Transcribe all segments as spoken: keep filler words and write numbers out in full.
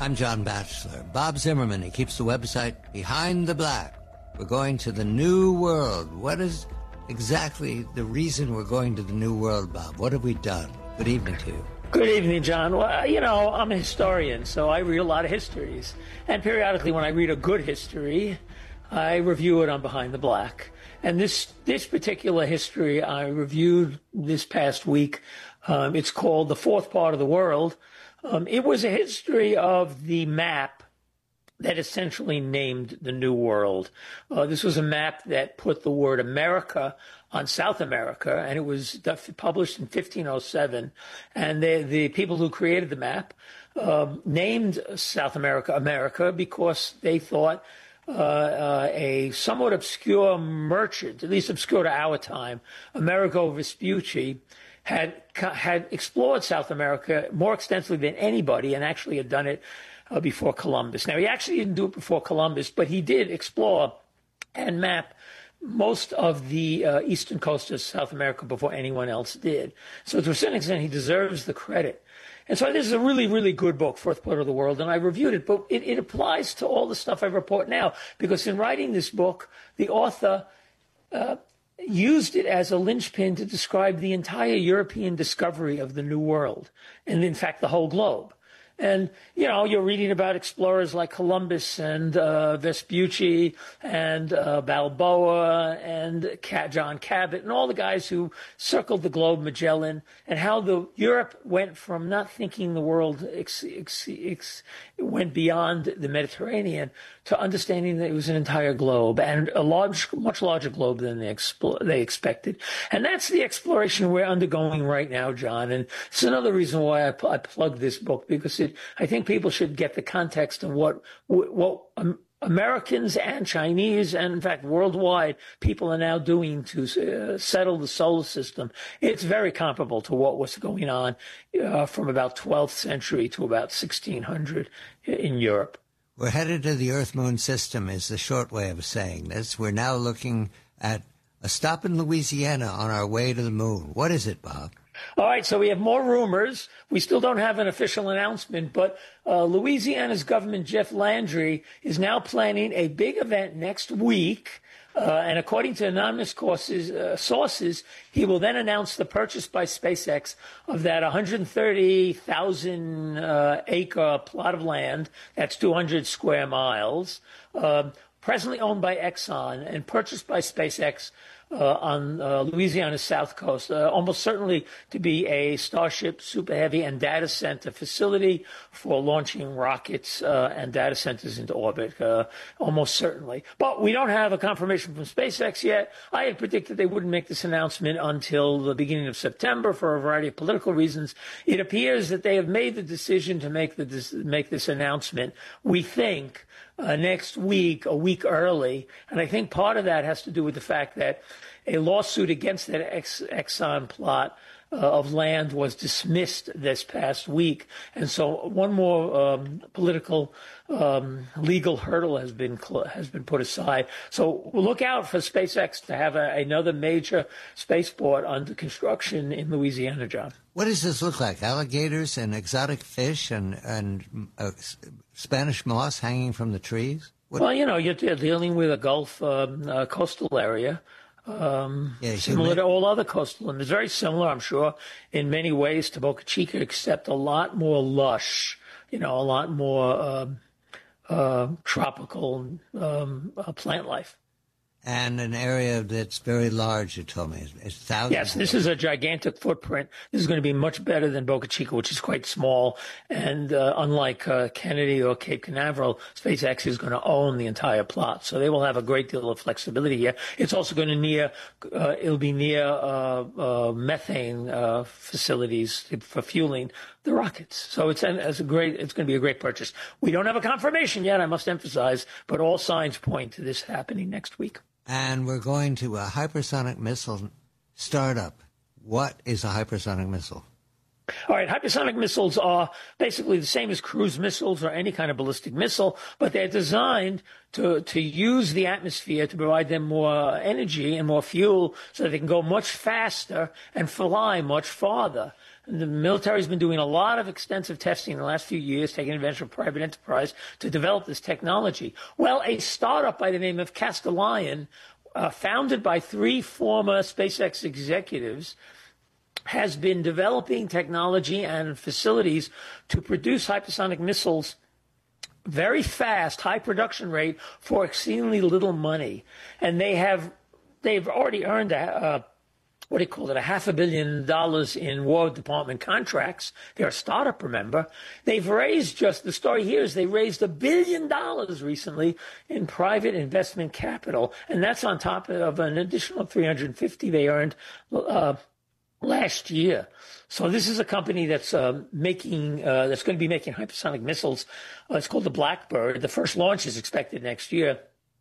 I'm John Batchelor. Bob Zimmerman, he keeps the website Behind the Black. We're going to the New World. What is exactly the reason we're going to the New World, Bob? What have we done? Good evening to you. Good evening, John. Well, you know, I'm a historian, so I read a lot of histories. And periodically when I read a good history, I review it on Behind the Black. And this this particular history I reviewed this past week, um, it's called The Fourth Part of the World. Um, it was a history of the map that essentially named the New World. Uh, this was a map that put the word America on South America, and it was published in fifteen oh seven. And the, the people who created the map um, named South America America because they thought uh, uh, a somewhat obscure merchant, at least obscure to our time, Amerigo Vespucci, had had explored South America more extensively than anybody, and actually had done it uh, before Columbus. Now, he actually didn't do it before Columbus, but he did explore and map most of the uh, eastern coast of South America before anyone else did. So to a certain extent, he deserves the credit. And so this is a really, really good book, Fourth Part of the World, and I reviewed it, but it, it applies to all the stuff I report now, because in writing this book, the author uh, used it as a linchpin to describe the entire European discovery of the New World, and in fact the whole globe. And, you know, you're reading about explorers like Columbus and uh, Vespucci and uh, Balboa and John Cabot and all the guys who circled the globe, Magellan, and how the Europe went from not thinking the world ex, ex, ex, went beyond the Mediterranean to understanding that it was an entire globe, and a large, much larger globe than they, expl- they expected. And that's the exploration we're undergoing right now, John. And it's another reason why I, I plugged this book, because it, I think people should get the context of what what um, Americans and Chinese and, in fact, worldwide people are now doing to uh, settle the solar system. It's very comparable to what was going on uh, from about twelfth century to about sixteen hundred in Europe. We're headed to the Earth-Moon system is the short way of saying this. We're now looking at a stop in Louisiana on our way to the moon. What is it, Bob? All right, so we have more rumors. We still don't have an official announcement, but uh, Louisiana's government, Jeff Landry, is now planning a big event next week. Uh, and according to anonymous courses, uh, sources, he will then announce the purchase by SpaceX of that one hundred thirty thousand uh, acre plot of land. That's two hundred square miles, uh, presently owned by Exxon and purchased by SpaceX Uh, on uh, Louisiana's south coast, uh, almost certainly to be a Starship, Super Heavy, and data center facility for launching rockets uh, and data centers into orbit, uh, almost certainly. But we don't have a confirmation from SpaceX yet. I had predicted they wouldn't make this announcement until the beginning of September for a variety of political reasons. It appears that they have made the decision to make the make this announcement, we think, Uh, next week, a week early. And I think part of that has to do with the fact that a lawsuit against that Ex- Exxon plot uh, of land was dismissed this past week. And so one more um, political um, legal hurdle has been cl- has been put aside. So we'll look out for SpaceX to have a, another major spaceport under construction in Louisiana, John. What does this look like? Alligators and exotic fish and, and uh, Spanish moss hanging from the trees? What? Well, you know, you're dealing with a Gulf um, uh, coastal area. Um, yeah, similar to all other coastal, and it's very similar, I'm sure, in many ways to Boca Chica, except a lot more lush, you know, a lot more um, uh, tropical um, uh, plant life. And an area that's very large, you told me. It's thousands. Yes, this is a gigantic footprint. This is going to be much better than Boca Chica, which is quite small. And uh, unlike uh, Kennedy or Cape Canaveral, SpaceX is going to own the entire plot. So they will have a great deal of flexibility here. It's also going to near, uh, it'll be near uh, uh, methane uh, facilities for fueling the rockets. So it's, an, it's a great, it's going to be a great purchase. We don't have a confirmation yet, I must emphasize, but all signs point to this happening next week. And we're going to a hypersonic missile startup. What is a hypersonic missile? All right, hypersonic missiles are basically the same as cruise missiles or any kind of ballistic missile, but they're designed to, to use the atmosphere to provide them more energy and more fuel so they can go much faster and fly much farther. The military's been doing a lot of extensive testing in the last few years, taking advantage of private enterprise to develop this technology. Well, a startup by the name of Castelion, uh, founded by three former SpaceX executives, has been developing technology and facilities to produce hypersonic missiles very fast, high production rate for exceedingly little money. And they have, they've already earned a, uh, what do you call it, a half a billion dollars in War Department contracts. They're a startup, remember. They've raised just, the story here is they raised a billion dollars recently in private investment capital. And that's on top of an additional three hundred fifty they earned uh, last year. So this is a company that's uh, making, uh, that's going to be making hypersonic missiles. Uh, it's called the Blackbird. The first launch is expected next year.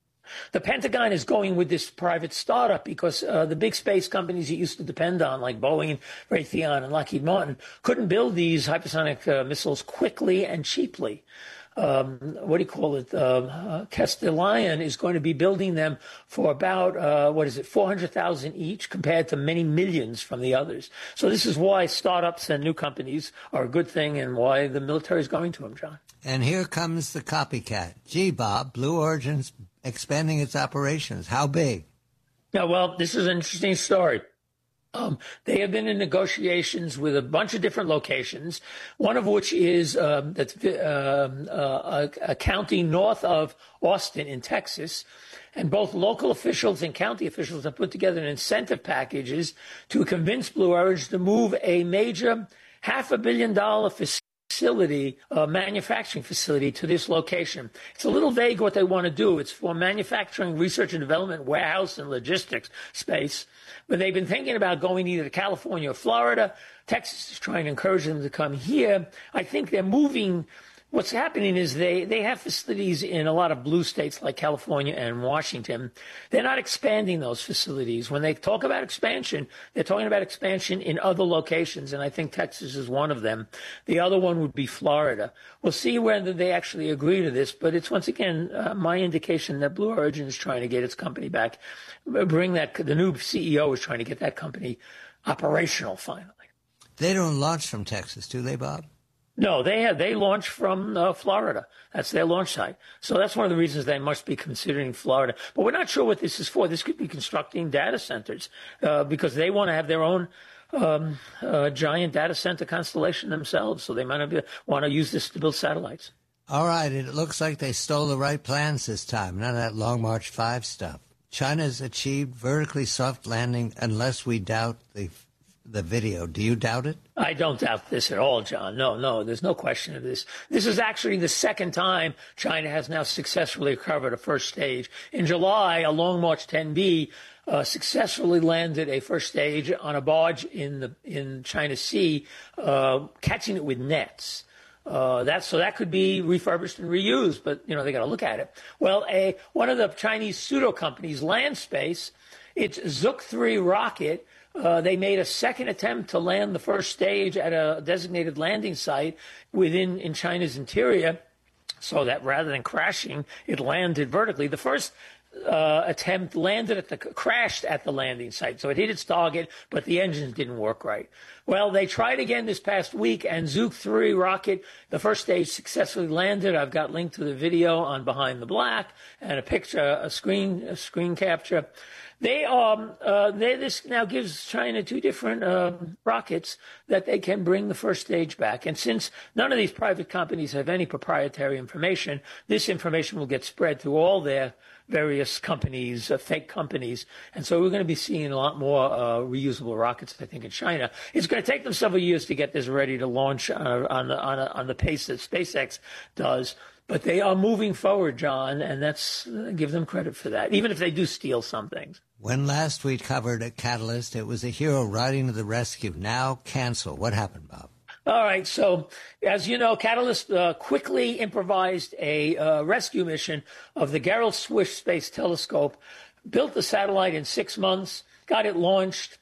The Pentagon is going with this private startup because uh, the big space companies it used to depend on, like Boeing, Raytheon, and Lockheed Martin, couldn't build these hypersonic uh, missiles quickly and cheaply. Um, what do you call it? Uh, uh, Castelion is going to be building them for about, uh, what is it, four hundred thousand each compared to many millions from the others. So this is why startups and new companies are a good thing and why the military is going to them, John. And here comes the copycat. Gee, Bob, Blue Origin's expanding its operations. How big? Yeah, well, this is an interesting story. Um, they have been in negotiations with a bunch of different locations, one of which is um, that's, uh, uh, a, a county north of Austin in Texas. And both local officials and county officials have put together incentive packages to convince Blue Origin to move a major half a billion dollar facility. Facility, uh, manufacturing facility to this location. It's a little vague what they want to do. It's for manufacturing, research and development, warehouse and logistics space. But they've been thinking about going either to California or Florida. Texas is trying to encourage them to come here. I think they're moving. What's happening is they, they have facilities in a lot of blue states like California and Washington. They're not expanding those facilities. When they talk about expansion, they're talking about expansion in other locations, and I think Texas is one of them. The other one would be Florida. We'll see whether they actually agree to this, but it's once again uh, my indication that Blue Origin is trying to get its company back, bring that, the new C E O is trying to get that company operational finally. They don't launch from Texas, do they, Bob? No, they have, they launch from uh, Florida. That's their launch site. So that's one of the reasons they must be considering Florida. But we're not sure what this is for. This could be constructing data centers uh, because they want to have their own um, uh, giant data center constellation themselves. So they might have, want to use this to build satellites. All right. It looks like they stole the right plans this time. None of that Long March five stuff. China's achieved vertically soft landing unless we doubt the the video. Do you doubt it? I don't doubt this at all, John. No, no, there's no question of this. This is actually the second time China has now successfully recovered a first stage. In July, a Long March ten B uh, successfully landed a first stage on a barge in the in China Sea, uh, catching it with nets. Uh, that, so that could be refurbished and reused, but, you know, they got to look at it. Well, a one of the Chinese pseudo companies, Landspace, its Zhuk three rocket, Uh, they made a second attempt to land the first stage at a designated landing site within in China's interior, so that rather than crashing, it landed vertically. The first uh, attempt landed at the crashed at the landing site, so it hit its target, but the engines didn't work right. Well, they tried again this past week, and Zhuk three rocket, the first stage successfully landed. I've got linked to the video on Behind the Black and a picture, a screen, a screen capture. They um uh they, this now gives China two different um, rockets that they can bring the first stage back. And since none of these private companies have any proprietary information, this information will get spread through all their various companies, uh, fake companies. And so we're going to be seeing a lot more uh, reusable rockets, I think, in China. It's going to take them several years to get this ready to launch uh, on the on, a, on the pace that SpaceX does. But they are moving forward, John, and that's uh, give them credit for that, even if they do steal some things. When last we covered a Catalyst, it was a hero riding to the rescue. Now cancel. What happened, Bob? All right. So, as you know, Catalyst uh, quickly improvised a uh, rescue mission of the Gerald Swift Space Telescope, built the satellite in six months, got it launched,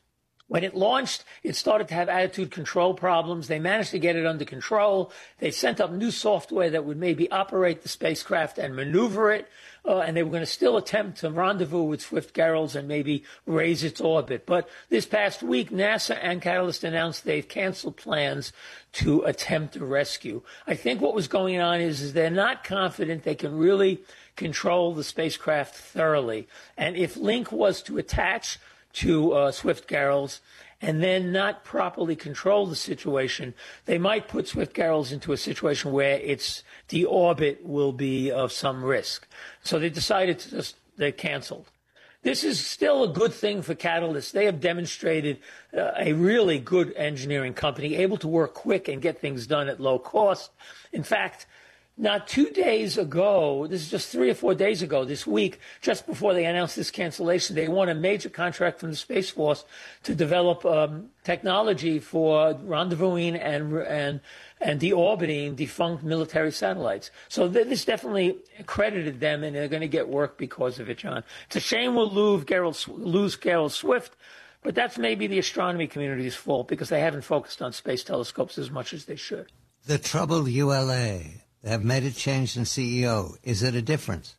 When it launched, it started to have attitude control problems. They managed to get it under control. They sent up new software that would maybe operate the spacecraft and maneuver it. Uh, and they were going to still attempt to rendezvous with Swift-Garrels and maybe raise its orbit. But this past week, NASA and Catalyst announced they've canceled plans to attempt a rescue. I think what was going on is, is they're not confident they can really control the spacecraft thoroughly. And if Link was to attach to uh, Swift-Garrels and then not properly control the situation, they might put Swift-Garrels into a situation where its deorbit will be of some risk. So they decided to just, they canceled. This is still a good thing for Catalyst. They have demonstrated uh, a really good engineering company, able to work quick and get things done at low cost. In fact, not two days ago, this is just three or four days ago, this week, just before they announced this cancellation, they won a major contract from the Space Force to develop um, technology for rendezvousing and and and deorbiting defunct military satellites. So th- this definitely credited them, and they're going to get work because of it, John. It's a shame we'll lose Garrel, lose Garrel Swift, but that's maybe the astronomy community's fault because they haven't focused on space telescopes as much as they should. The troubled U L A. They have made a change in C E O. Is it a difference?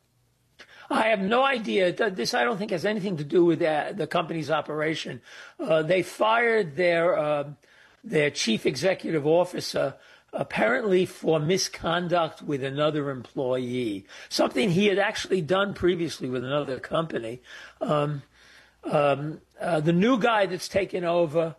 I have no idea. This, I don't think, has anything to do with the, the company's operation. Uh, they fired their uh, their chief executive officer apparently for misconduct with another employee, something he had actually done previously with another company. Um, um, uh, the new guy that's taken over,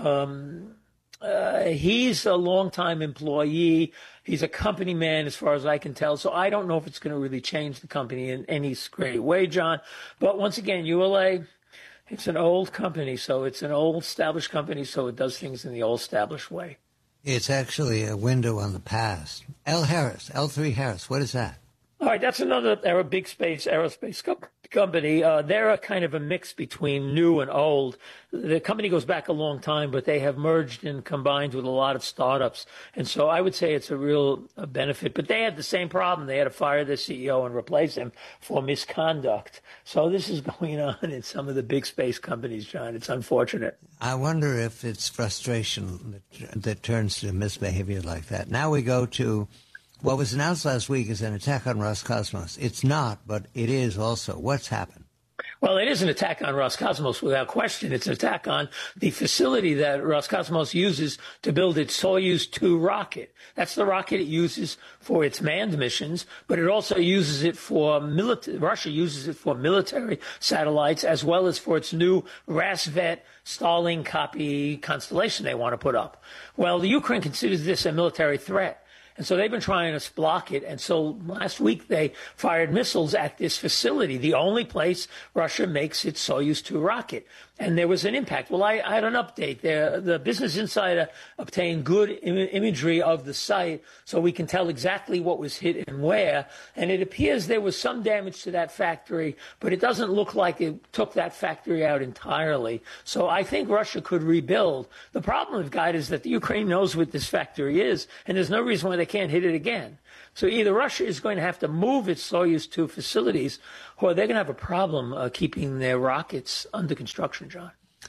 um, uh, he's a longtime employee. He's a company man, as far as I can tell. So I don't know if it's going to really change the company in any great way, John. But once again, U L A, it's an old company. So it's an old established company. So it does things in the old established way. It's actually a window on the past. L. Harris, L three Harris, what is that? All right, that's another aer- big space aerospace co- company. Uh, they're a kind of a mix between new and old. The company goes back a long time, but they have merged and combined with a lot of startups. And so I would say it's a real uh, benefit. But they had the same problem. They had to fire their C E O and replace him for misconduct. So this is going on in some of the big space companies, John. It's unfortunate. I wonder if it's frustration that, that turns to misbehavior like that. Now we go to what was announced last week as an attack on Roscosmos. It's not, but it is also. What's happened? Well, it is an attack on Roscosmos without question. It's an attack on the facility that Roscosmos uses to build its Soyuz two rocket. That's the rocket it uses for its manned missions, but it also uses it for military. Russia uses it for military satellites as well as for its new Rassvet Starlink copy constellation they want to put up. Well, the Ukraine considers this a military threat. And so they've been trying to block it. And so last week they fired missiles at this facility, the only place Russia makes its Soyuz two rocket. And there was an impact. Well, I, I had an update there. The Business Insider obtained good Im- imagery of the site so we can tell exactly what was hit and where. And it appears there was some damage to that factory, but it doesn't look like it took that factory out entirely. So I think Russia could rebuild. The problem we've got is that the Ukraine knows what this factory is, and there's no reason why they can't hit it again. So either Russia is going to have to move its Soyuz two facilities, or they're going to have a problem uh, keeping their rockets under construction, John.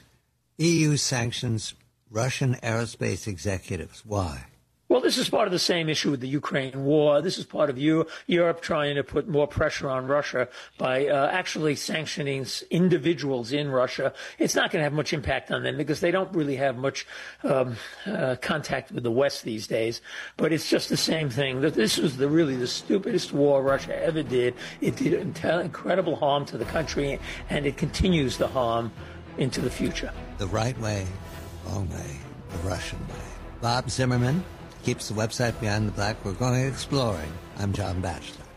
E U sanctions Russian aerospace executives. Why? Well, this is part of the same issue with the Ukraine war. This is part of Europe, Europe trying to put more pressure on Russia by uh, actually sanctioning individuals in Russia. It's not going to have much impact on them because they don't really have much um, uh, contact with the West these days. But it's just the same thing. This was the, really the stupidest war Russia ever did. It did incredible harm to the country, and it continues to harm into the future. The right way, wrong way, the Russian way. Bob Zimmerman keeps the website Behind the Black. We're going exploring. I'm John Batchelor.